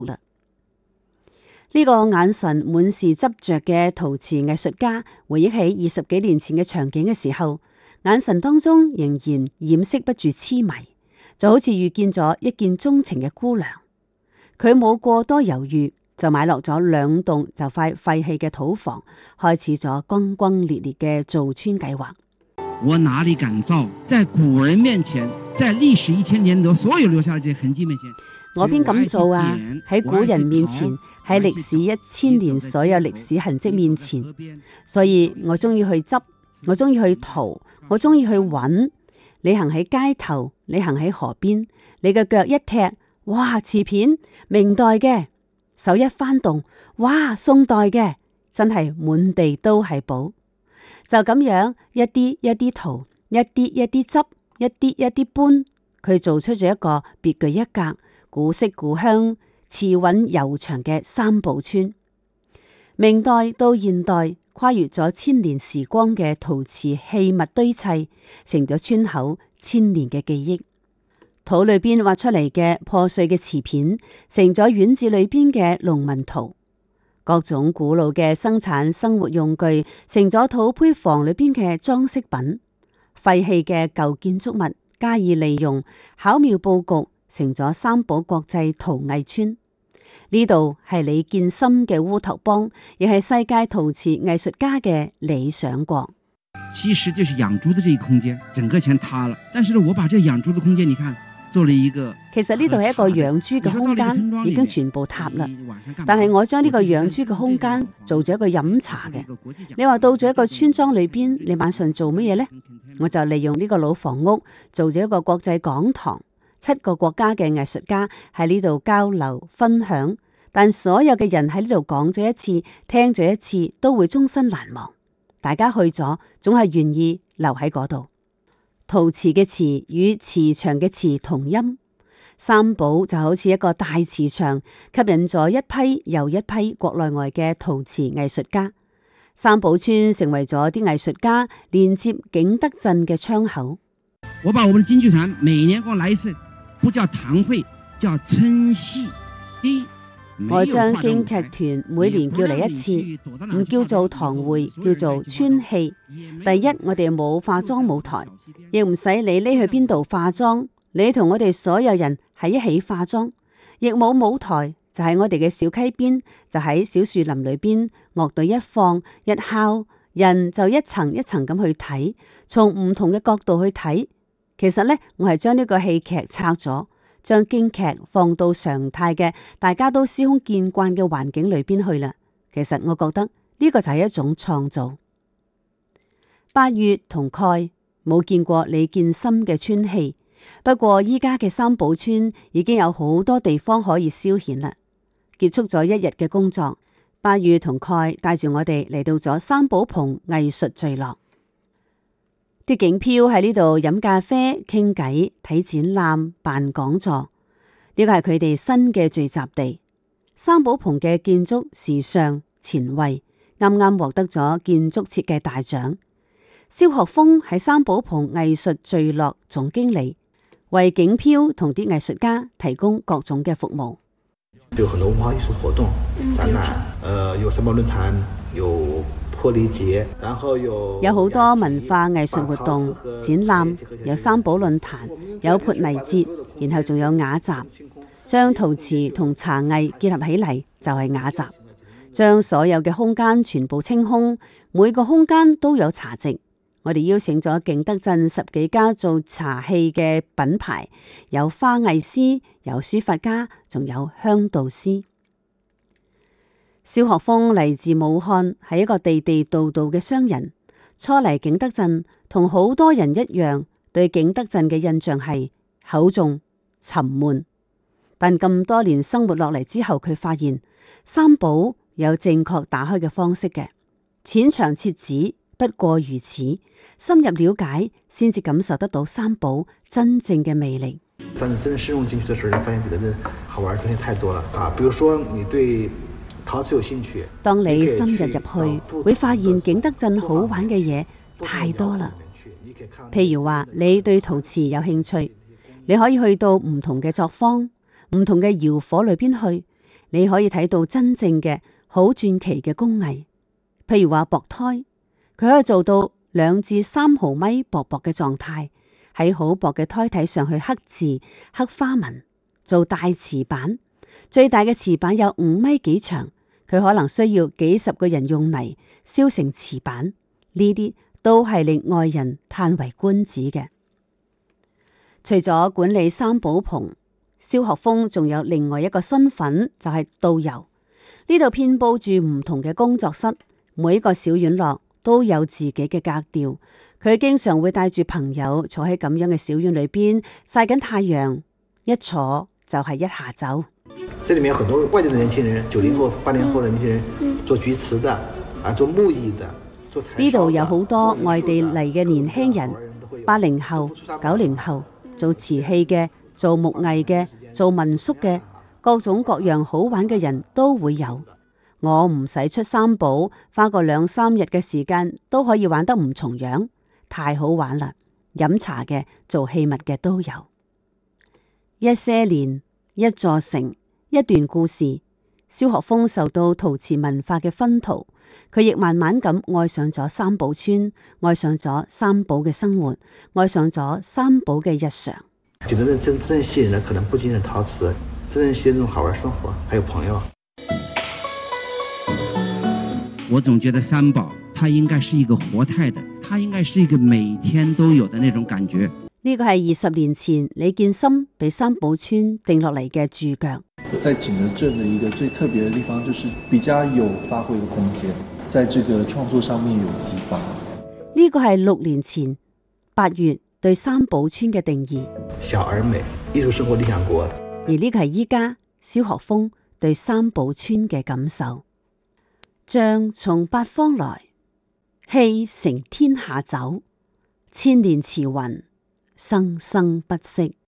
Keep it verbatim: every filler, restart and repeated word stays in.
啦。呢個眼神滿是執着嘅陶瓷藝術家回憶起二十幾年前嘅場景嘅時候，眼神當中仍然掩飾不住痴迷，就好似遇見咗一見鍾情嘅姑娘。佢冇過多猶豫，就買落咗兩棟就快廢棄嘅土房，開始咗轟轟烈烈嘅造村計劃。 我哪裏敢造？在古人面前，在歷史一千年多所有留下的這些痕跡面前， 我邊敢做啊？喺古人面前，喺歷史一千年所有歷史痕跡面前，所以我中意去執，我中意去淘，我中意去揾。你行喺街頭，你行喺河邊，你嘅腳一踢，哇！瓷片，明代嘅；手一翻動，哇！宋代嘅，真係滿地都係寶。就咁樣一啲一啲淘，一啲一啲執，一啲一啲搬，佢做出咗一個別具一格、古色古香、瓷韻悠長嘅三寶村。明代到現代，跨越咗千年時光嘅陶瓷器物堆砌，成咗村口千年嘅記憶。土裏邊挖出嚟嘅破碎嘅瓷片，成咗院子裏邊嘅農民圖。各種古老嘅生產生活用具，成咗土坯房裏邊嘅裝飾品。廢棄嘅舊建築物加以利用，巧妙佈局，成咗三寶國際陶藝村。呢度係李建森嘅烏托邦，亦係世界陶瓷藝術家嘅理想國。 其實就是養豬的這一空間，整個全塌了。但是呢，我把這養豬的空間，你看做了一個。 其實呢度係一個養豬嘅空間，已經全部塌啦。但係我將呢個養豬嘅空間做咗一個飲茶嘅。你話到咗一個村莊裏邊，你晚上做乜嘢呢？我就利用呢個老房屋做咗一個國際講堂。七個國家嘅藝術家喺呢度交流分享，但所有嘅人喺呢度講咗一次，聽咗一次，都會終身難忘。大家去咗，總係願意留喺嗰度。陶瓷嘅瓷與磁場嘅磁同音，三寶就好似一個大磁場，吸引咗一批又一批國內外嘅陶瓷藝術家。三寶村成為咗啲藝術家連接景德鎮嘅窗口。 我把我們的京劇團每年光來一次，不叫堂會，叫村戲。 我將京劇團每年叫嚟一次，唔叫做堂會，叫做村戲。第一，我哋冇化妝舞台，亦唔使你匿去邊度化妝，你同我哋所有人喺一起化妝，亦冇舞台，就喺我哋嘅小溪邊，就喺小樹林裏邊，樂隊一放一敲，人就一層一層咁去睇，從唔同嘅角度去睇。其實呢，我係將呢個戲劇拆咗。將京劇放到常態嘅大家都司空見慣嘅環境裏邊去啦。其實我覺得呢個就係一種創造。八月同蓋冇見過李建森嘅村戲，不過依家嘅三寶村已經有好多地方可以消遣啦。結束咗一日嘅工作，八月同蓋帶住我哋嚟到咗三寶棚藝術聚落。啲景漂喺呢度飲咖啡、傾偈、睇展覽、辦講座，呢個係佢哋新嘅聚集地。三寶棚嘅建築時尚前衛，啱啱獲得咗建築設計大獎。蕭學峰係三寶棚藝術聚落總經理，為景漂同啲藝術家提供各種嘅服務。 有很多文化藝術活動、展覽，呃，有三寶論壇，有玻璃節，然後有有好多文化藝術活動、展覽，有三寶論壇，有潑泥節，然後仲有雅集，將陶瓷同茶藝結合起嚟就係雅集，將所有嘅空間全部清空，每個空間都有茶席。我哋邀請咗景德鎮十幾家做茶器嘅品牌，有花藝師，有書法家，仲有香道師。蕭學峰嚟自武漢，係一個地地道道嘅商人。初嚟景德鎮，同好多人一樣，對景德鎮嘅印象係厚重沉悶。但咁多年生活落嚟之後，佢發現三寶有正確打開嘅方式嘅，淺嘗輒止不過如此，深入了解先至感受得到三寶真正嘅魅力。 當你真的深入進去嘅時候，你發現覺得好玩嘅東西太多了啊！比如說你對陶瓷有興趣， 當你深入入去，會發現景德鎮好玩嘅嘢太多啦。譬如話你對陶瓷有興趣，你可以去到唔同嘅作坊、唔同嘅窯火裏邊去， 你可以睇到真正嘅好傳奇嘅工藝。譬如話薄胎，佢可以做到兩至三毫米薄薄嘅狀態，喺好薄嘅胎體上去刻字、刻花紋，做大瓷板。最大嘅瓷板有五米幾長，佢可能需要幾十個人用泥燒成瓷板。呢啲都係令外人嘆為觀止嘅。除咗管理三寶棚，蕭學峰仲有另外一個身份，就係導遊。呢度遍佈住唔同嘅工作室，每一個小院落都有自己嘅格調。佢經常會帶住朋友坐喺咁樣嘅小院裏邊曬緊太陽，一坐就係一下晝。 這裏面有很多外地的年輕人，九零後、八零後的年輕人，做菊瓷的，啊，做木藝的，做柴燒的。 呢度有好多外地嚟嘅年輕人，八零後、九零後，做瓷器嘅，做木藝嘅，做民宿嘅，各種各樣好玩嘅人都會有。我唔使出三寶，花個兩三日嘅時間都可以玩得唔重樣，太好玩啦！飲茶嘅、做器物嘅都有。一些年，一座城，一段故事。蕭學峰受到陶瓷文化嘅熏陶，佢亦慢慢咁愛上咗三寶村，愛上咗三寶嘅生活，愛上咗三寶嘅日常。 覺得真正吸引的可能不僅是陶瓷，真正吸引這種好玩生活，還有朋友。 我總覺得三寶，它應該是一個活態的，它應該是一個每天都有的那種感覺。 呢個係二十年前李建森俾三寶村定落嚟嘅注腳。 在景德鎮的一個最特別的地方，就是比較有發揮的空間，在這個創作上面有激發。 呢個係六年前八月對三寶村嘅定義。 小而美，藝術生活理想國。 而呢個係依家蕭學峰對三寶村嘅感受。象從八方來，氣承天下走，千年慈雲，生生不息。